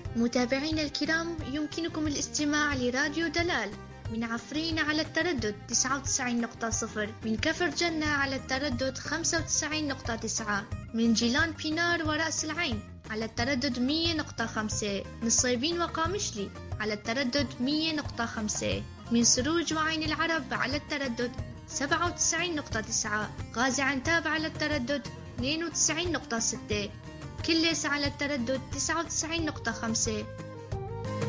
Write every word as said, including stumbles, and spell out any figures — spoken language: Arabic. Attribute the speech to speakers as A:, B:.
A: متابعينا الكرام، يمكنكم الاستماع لراديو دلال من عفرين على التردد تسعة وتسعين نقطة صفر، من كفر جنة على التردد خمسة وتسعين نقطة تسعة، من جيلان بينار ورأس العين على التردد مية نقطة خمسة، من صيبين وقامشلي على التردد مية نقطة خمسة، من سروج وعين العرب على التردد سبعة وتسعين نقطة تسعة، غازي عنتاب على التردد اثنين وتسعين نقطة ستة، كلس على التردد تسعة وتسعين نقطة خمسة،